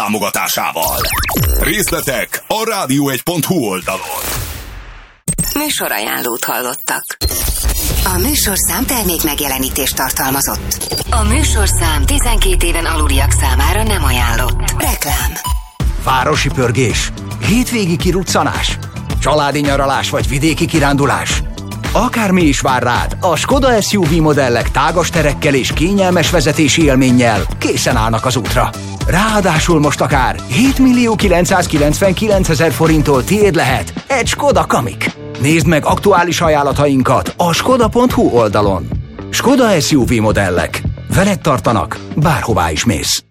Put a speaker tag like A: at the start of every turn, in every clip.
A: támogatásával. Részletek a radio1.hu oldalon.
B: Műsorajánlót hallottak. A műsorszám termék megjelenítést tartalmazott. A műsorszám 12 éven aluliak számára nem ajánlott. Reklám.
C: Városi pörgés, hétvégi kiruccanás, családi nyaralás vagy vidéki kirándulás. Akármi is vár rád, a Skoda SUV modellek tágas terekkel és kényelmes vezetési élménnyel készen állnak az útra. Ráadásul most akár 7.999.000 forinttól tiéd lehet egy Skoda Kamiq. Nézd meg aktuális ajánlatainkat a skoda.hu oldalon. Skoda SUV modellek. Veled tartanak, bárhová is mész.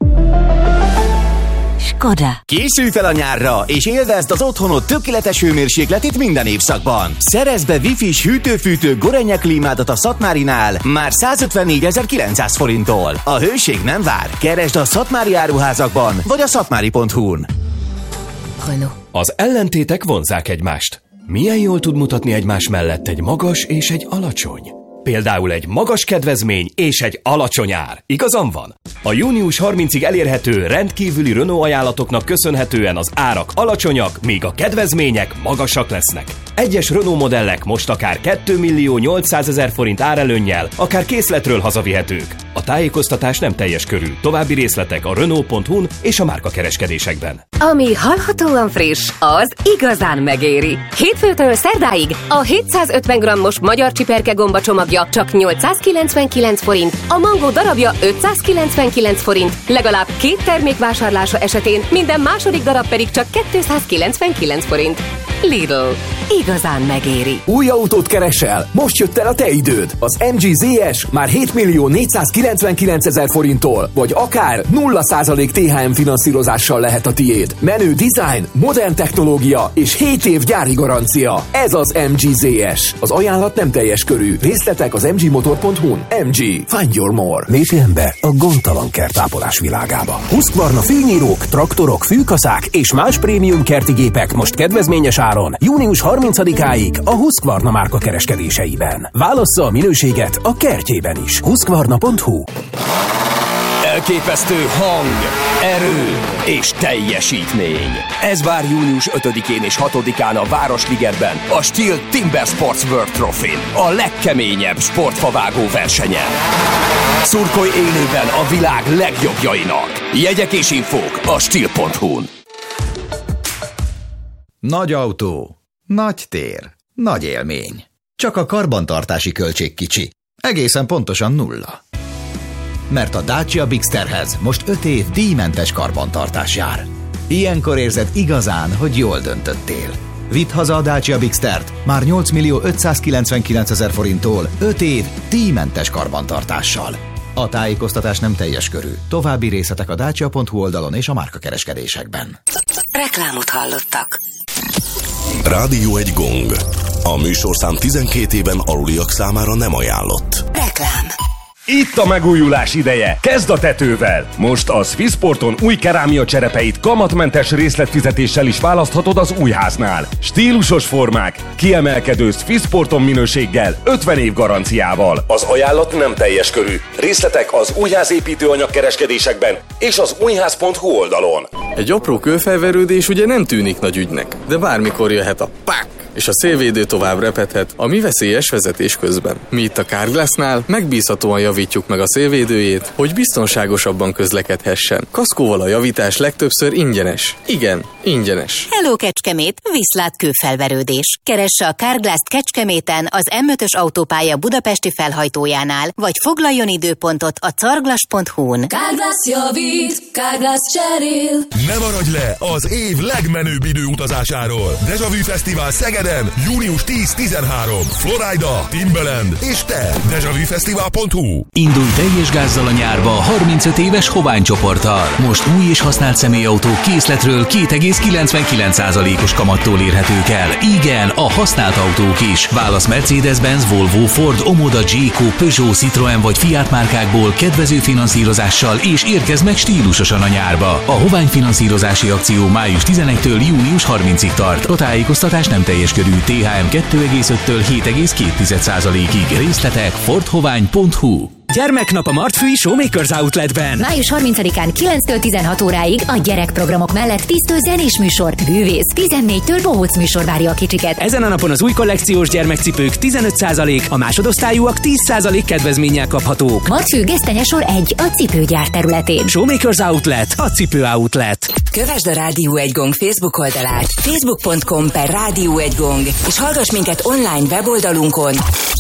B: Skoda.
D: Készülj fel a nyárra, és élvezd az otthonod tökéletes hőmérsékletét minden évszakban. Szerezd be Wi-Fi-s hűtő-fűtő Gorenje klímádat a Szatmárinál már 154.900 forinttól. A hőség nem vár. Keresd a szatmári áruházakban, vagy a szatmári.hu-n.
E: Az ellentétek vonzzák egymást. Milyen jól tud mutatni egymás mellett egy magas és egy alacsony? Például egy magas kedvezmény és egy alacsony ár. Igazam van? A június 30-ig elérhető rendkívüli Renault ajánlatoknak köszönhetően az árak alacsonyak, míg a kedvezmények magasak lesznek. Egyes Renault modellek most akár 2.800.000 forint árelőnnyel, akár készletről hazavihetők. A tájékoztatás nem teljes körű. További részletek a Renault.hu-n és a márkakereskedésekben.
F: Ami hallhatóan friss, az igazán megéri. Hétfőtől szerdáig a 750 g-os magyar csiperke gomba csomagja csak 899 forint, a mangó darabja 599 forint, legalább 2 termék vásárlása esetén minden második darab pedig csak 299 forint. Lidl. Igazán megéri.
G: Új autót keresel? Most jött el a te időd. Az MG ZS már 7.499.000 forinttól, vagy akár 0% THM finanszírozással lehet a tiéd. Menő design, modern technológia és 7 év gyári garancia. Ez az MG ZS. Az ajánlat nem teljes körű. Részletek az mgmotor.hu-n. MG. Find your more.
H: Lépjen be a gondtalan kertápolás világába. Husqvarna fűnyírók, traktorok, fűkaszák és más prémium kerti gépek most kedvezményes áron. Június 30-áig a Husqvarna márka kereskedéseiben. Válassza a minőséget a kertjében is. Husqvarna.hu.
I: Elképesztő hang, erő és teljesítmény. Ez vár június 5-én és 6-án a Városligetben, a Steel Timber Sports World Trophy-n, a legkeményebb sportfavágó versenyen. Szurkolj élőben a világ legjobbjainak. Jegyek és infók a Steel.hu-n.
J: Nagy autó, nagy tér, nagy élmény. Csak a karbantartási költség kicsi. Egészen pontosan 0. Mert a Dacia Bigsterhez most 5 év díjmentes karbantartás jár. Ilyenkor érzed igazán, hogy jól döntöttél. Vidd haza a Dacia Bigstert már 8.599.000 forinttól 5 év díjmentes karbantartással. A tájékoztatás nem teljes körű. További részletek a dacia.hu oldalon és a márkakereskedésekben.
B: Reklámot hallottak.
A: Rádió egy gong. A műsorszám 12 éven aluliak számára nem ajánlott.
B: Reklám.
K: Itt a megújulás ideje. Kezd a tetővel! Most a Swissporton új kerámia cserepeit kamatmentes részletfizetéssel is választhatod az újháznál. Stílusos formák, kiemelkedő Swissporton minőséggel, 50 év garanciával. Az ajánlat nem teljes körű. Részletek az újház építőanyag kereskedésekben és az újház.hu oldalon.
L: Egy apró kőfelverődés ugye nem tűnik nagy ügynek, de bármikor jöhet a pak, és a szélvédő tovább repedhet, ami veszélyes vezetés közben. Mi itt a Carglassnál megbízhatóan javítjuk meg a szélvédőjét, hogy biztonságosabban közlekedhessen. Kaszkóval a javítás legtöbbször ingyenes. Igen, ingyenes.
M: Hello Kecskemét, viszlát kőfelverődés. Keresse a Carglass-t Kecskeméten az M5-ös autópálya budapesti felhajtójánál, vagy foglaljon időpontot a carglass.hu-n.
N: Carglass javít, Carglass cserél.
A: Ne maradj le az év legmenőbb időutazásáról. Deja Vu Fesztivál Szegeden, június 10-13. Florida, Timbaland és te. DejaVuFesztivál.hu.
O: Indulj teljes gázzal a nyárba 35 éves Hovány csoporttal. Most új és használt személyautók készletről 2,99%-os kamattól érhetők el. Igen, a használt autók is. Válasz Mercedes-Benz, Volvo, Ford, Omoda, Jayco, Peugeot, Citroën vagy Fiat márkákból kedvező finanszírozással, és érkezz meg stílusosan a nyárba. A Hovány finanszírozási akció május 11-től június 30-ig tart. A tájékoztatás nem teljes körű. THM 2,5-től 7,2%-ig. Részletek fordhovány.hu.
P: Gyermeknap a Martfői Showmakers Outletben.
Q: Május 30-án 9-től 16 óráig a gyerekprogramok mellett 10-től zenés műsor, bűvész, 14-től bohóc műsor várja a kicsiket.
P: Ezen a napon az új kollekciós gyermekcipők 15%, a másodosztályúak 10% kedvezménnyel kaphatók.
Q: Martfő gesztenyesor 1 a cipőgyár területén.
P: Showmakers Outlet, a cipő outlet.
B: Kövesd a Rádió 1 Gong Facebook oldalát, facebook.com/Rádió1Gong, és hallgass minket online weboldalunkon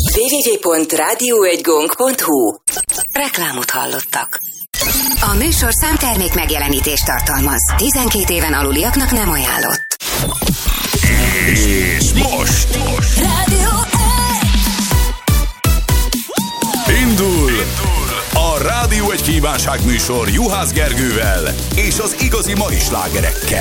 B: www.radio1gong.hu. Reklámot hallottak. A műsorszám termék megjelenítést tartalmaz. 12 éven aluliaknak nem ajánlott.
A: És most
N: Rádió 1.
A: Indul a Rádió 1 kívánságműsor Juhász Gergővel és az igazi mai slágerekkel.